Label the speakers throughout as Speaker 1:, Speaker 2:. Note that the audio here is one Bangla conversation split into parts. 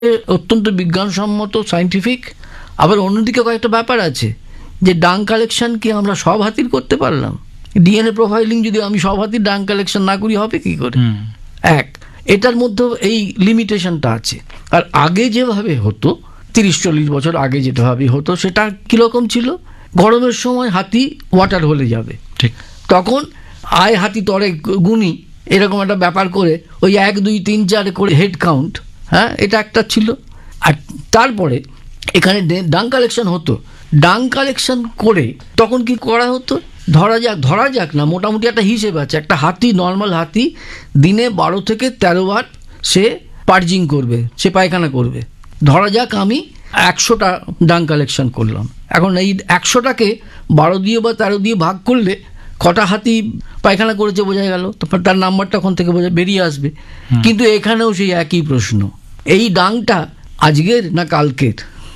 Speaker 1: অত্যন্ত বিজ্ঞানসম্মত সায়েন্টিফিক। আবার অন্যদিকে কয়েকটা ব্যাপার আছে, যে ডাং কালেকশন কি আমরা সব হাতির করতে পারলাম? ডিএনএ প্রোফাইলিং যদি আমি সব হাতির ডাং কালেকশন না করি হবে কি করে? এটার মধ্যে এই লিমিটেশনটা আছে। আর আগে যেভাবে হতো, 30-40 বছর আগে যেভাবে হতো, সেটা কিরকম ছিল? গরমের সময় হাতি ওয়াটার হলে যাবে, ঠিক তখন হাতি তরে গুনি, এরকম একটা ব্যাপার করে ওই 1, 2, 3, 4 করে হেড কাউন্ট, হ্যাঁ, এটা একটা ছিল। আর তারপরে এখানে ডাং কালেকশন হতো। ডাং কালেকশন করে তখন কি করা হতো? ধরা যাক না, মোটামুটি একটা হিসেব আছে, একটা হাতি, নর্মাল হাতি দিনে 12 থেকে 13 বার সে পার্জিং করবে, সে পায়খানা করবে। ধরা যাক আমি 100টা ডাং কালেকশন করলাম। এখন এই 100টাকে 12 দিয়ে বা 13 দিয়ে ভাগ করলে কটা হাতি পায়খানা করেছে বোঝা গেল, তার নাম্বারটা ওখান থেকে বেরিয়ে আসবে। কিন্তু এখানেও সেই একই প্রশ্ন, এই ডাংটা আজকের না কালকের,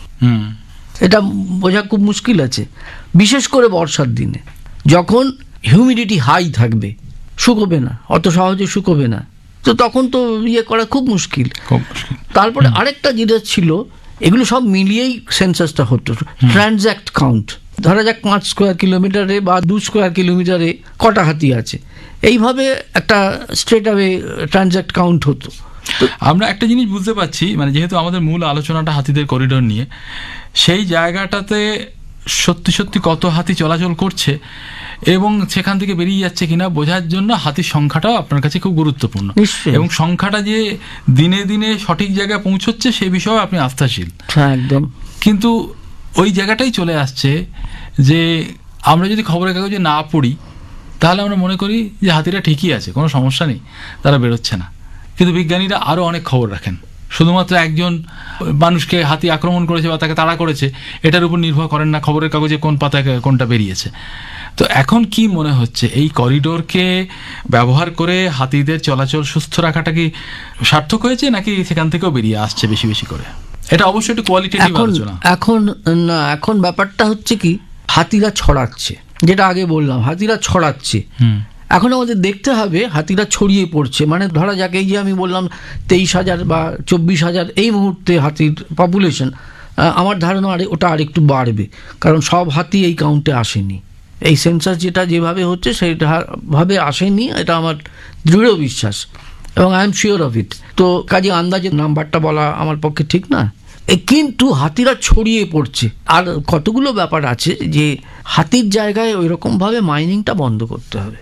Speaker 1: এটা বোঝা খুব মুশকিল আছে। বিশেষ করে বর্ষার দিনে যখন হিউমিডিটি হাই থাকবে, শুকোবে না, অত সহজে শুকোবে না, তো তখন তো ইয়ে করা খুব মুশকিল। তারপরে আরেকটা যেটা ছিল, এগুলো সব মিলিয়েই সেন্সাসটা হতো, ট্রানজ্যাক্ট কাউন্ট। ধরা যাক 5 স্কোয়ার কিলোমিটারে বা 2 স্কোয়ার কিলোমিটারে কটা হাতি আছে, এইভাবে একটা স্ট্রেট অ্যাওয়ে ট্রানজ্যাক্ট কাউন্ট হতো।
Speaker 2: আমরা একটা জিনিস বুঝতে পারছি, মানে যেহেতু আমাদের মূল আলোচনাটা হাতিদের করিডোর নিয়ে, সেই জায়গাটাতে সত্যি সত্যি কত হাতি চলাচল করছে এবং সেখান থেকে বেরিয়ে যাচ্ছে কিনা বোঝার জন্য হাতির সংখ্যাটাও আপনার কাছে খুব গুরুত্বপূর্ণ, এবং সংখ্যাটা যে দিনে দিনে সঠিক জায়গায় পৌঁছচ্ছে সে বিষয়ে আপনি আস্থাশীল।
Speaker 1: একদম।
Speaker 2: কিন্তু ওই জায়গাটাই চলে আসছে যে আমরা যদি খবরের কাগজে না পড়ি তাহলে আমরা মনে করি যে হাতিরা ঠিকই আছে, কোনো সমস্যা নেই, তারা বেরোচ্ছে না। কিন্তু বিজ্ঞানীরা আরও অনেক খবর রাখেন, শুধুমাত্র একজন মানুষকে হাতি আক্রমণ করেছে বা তাকে তাড়া করেছে এটার উপর নির্ভর করেন না খবরের কাগজে কোন পাতায় কোনটা বেরিয়েছে। তো এখন কি মনে হচ্ছে, এই করিডোরকে ব্যবহার করে হাতিদের চলাচল সুস্থ রাখাটা কি সার্থক হয়েছে, নাকি সেখান থেকেও বেরিয়ে আসছে বেশি বেশি করে? এটা অবশ্যই একটু কোয়ালিটেটিভ আলোচনা।
Speaker 1: এখন ব্যাপারটা হচ্ছে কি, হাতিরা ছড়াচ্ছে, যেটা আগে বললাম, হাতিরা ছড়াচ্ছে। এখন আমাদের দেখতে হবে হাতিরা ছড়িয়ে পড়ছে, মানে ধরা যাক এই যে আমি বললাম 23,000 বা 24,000 এই মুহূর্তে হাতির পপুলেশন, আমার ধারণা ওটা আরেকটু বাড়বে, কারণ সব হাতি এই কাউন্টে আসেনি। এই সেন্সাস যেভাবে হচ্ছে সেইভাবে আসেনি, এটা আমার দৃঢ় বিশ্বাস, এবং I am sure of it. তো কাজে আন্দাজের নাম্বারটা বলা আমার পক্ষে ঠিক না, কিন্তু হাতিরা ছড়িয়ে পড়ছে। আর কতগুলো ব্যাপার আছে যে হাতির জায়গায় ওই রকমভাবে মাইনিংটা বন্ধ করতে হবে,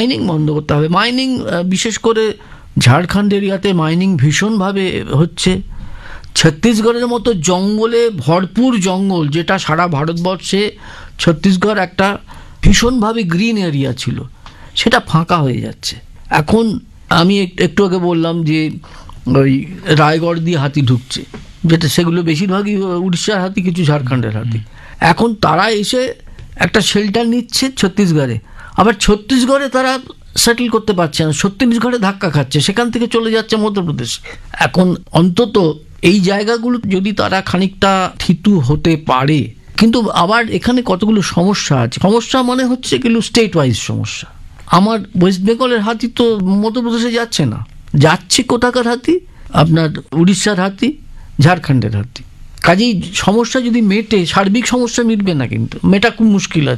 Speaker 1: মাইনিং বিশেষ করে ঝাড়খণ্ড এরিয়াতে মাইনিং ভীষণভাবে হচ্ছে। ছত্তিশগড়ের মতো জঙ্গলে ভরপুর জঙ্গল, যেটা সারা ভারতবর্ষে ছত্তিশগড় একটা ভীষণভাবে গ্রিন এরিয়া ছিল, সেটা ফাঁকা হয়ে যাচ্ছে। এখন আমি একটু আগে বললাম যে ওই রায়গড় দিয়ে হাতি ঢুকছে, যেটা সেগুলো বেশিরভাগই উড়িষ্যার হাতি, কিছু ঝাড়খণ্ডের হাতি। এখন তারা এসে একটা শেল্টার নিচ্ছে ছত্তিশগড়ে, আবার ছত্তিশগড়ে তারা সেটেল করতে পারছে না, ছত্তিশগড়ে ধাক্কা খাচ্ছে, সেখান থেকে চলে যাচ্ছে মধ্যপ্রদেশ। এখন অন্তত এই জায়গাগুলো যদি তারা খানিকটা থিতু হতে পারে, কিন্তু আবার এখানে কতগুলো সমস্যা আছে। সমস্যা মানে হচ্ছে এগুলো স্টেট ওয়াইজ সমস্যা। আমার ওয়েস্ট বেঙ্গলের হাতি তো মধ্যপ্রদেশে যাচ্ছে না, যাচ্ছে কোথাকার হাতি, আপনার উড়িষ্যার হাতি, ঝাড়খণ্ডের হাতি। কাজেই সমস্যা যদি মেটে, সার্বিক সমস্যা মিটবে না, কিন্তু মেটা খুব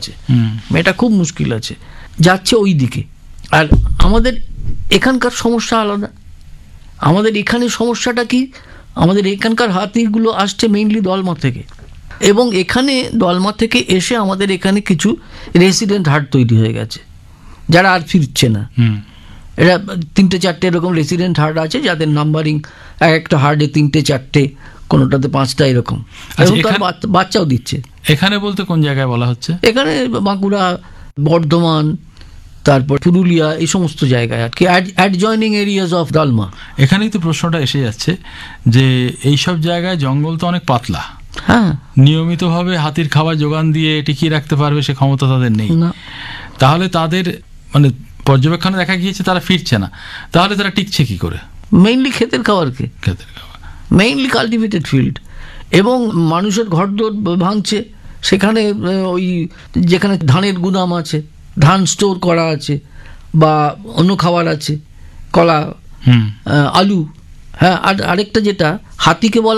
Speaker 1: মুশকিল আছে, যাচ্ছে ওই দিকে। আর আমাদের এখানকার সমস্যা আলাদা। আমাদের এখানে সমস্যাটা কি, আমাদের এখানকার হাতিগুলো আসছে মেইনলি দলমা থেকে, এবং এখানে দলমা থেকে এসে আমাদের এখানে কিছু রেসিডেন্ট হার্ড তৈরি হয়ে গেছে, যারা আর ফিরছে না। এরা 3-4টে এরকম রেসিডেন্ট হার্ড আছে, যাদের নাম্বারিং একটা হার্ডে 3-4টে, কোনোটাতে 5টা এরকম, এবং তার বাচ্চাও দিচ্ছে।
Speaker 2: এখানে বলতে কোন জায়গায় বলা হচ্ছে?
Speaker 1: এখানে বাঁকুড়া, বর্ধমান, তারপর পুরুলিয়া, এই সমস্ত জায়গায় আর কি, অ্যাডজয়নিং এরিয়াজ অফ দলমা।
Speaker 2: এখানেই তো প্রশ্নটা এসে যাচ্ছে যে এইসব জায়গায় জঙ্গল তো অনেক পাতলা,
Speaker 1: হ্যাঁ,
Speaker 2: নিয়মিতভাবে হাতির খাবার যোগান দিয়ে টিকিয়ে রাখতে পারবে সে ক্ষমতা তাদের নেই। তাহলে তাদের মানে পর্যবেক্ষণে দেখা গিয়েছে তারা ফিরছে না, তাহলে তারা টিকছে কি করে?
Speaker 1: মেইনলি ক্ষেতের খাবার, মেইনলি কাল্টিভেটেড ফিল্ড, এবং মানুষের ঘরদোর ভাঙছে। সেখানে ওই যেখানে ধানের গুদাম আছে, ধান স্টোর করা আছে, বা অন্য খাবার আছে, কলা, আলু, হ্যাঁ, আর আরেকটা যেটা হাতিকে বলা